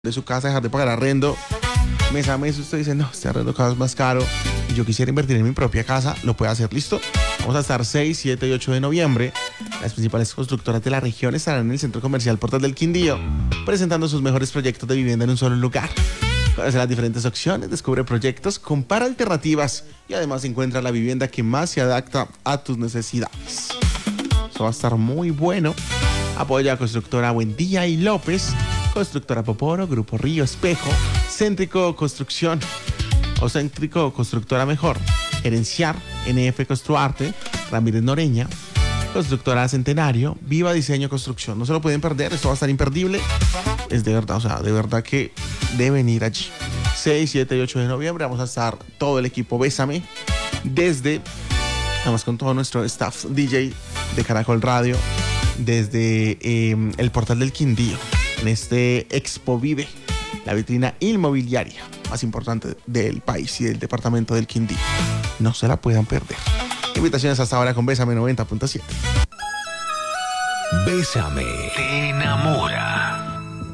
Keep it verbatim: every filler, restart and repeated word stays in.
de su casa, dejar de pagar arrendo mes a mes. Usted dice, no, este arrendo cada vez más caro y yo quisiera invertir en mi propia casa, lo puede hacer. ¿Listo? Vamos a estar seis, siete y ocho de noviembre. Las principales constructoras de la región estarán en el Centro Comercial Portal del Quindío presentando sus mejores proyectos de vivienda en un solo lugar. Conoce las diferentes opciones, descubre proyectos, compara alternativas y además encuentra la vivienda que más se adapta a tus necesidades. Eso va a estar muy bueno. Apoya a Constructora Buendía y López, Constructora Poporo, Grupo Río Espejo, Céntrico Construcción o Céntrico Constructora Mejor, Gerenciar, N F Construarte, Ramírez Noreña, Constructora Centenario, Viva Diseño Construcción. No se lo pueden perder, esto va a estar imperdible. Es de verdad, o sea, de verdad que deben ir allí. seis, siete y ocho de noviembre vamos a estar todo el equipo Bésame, desde, además con todo nuestro staff D J de Caracol Radio, desde eh, el Portal del Quindío, en este Expo Vive, la vitrina inmobiliaria más importante del país y del departamento del Quindío. No se la puedan perder. Invitaciones hasta ahora con Bésame noventa punto siete. Bésame te enamora.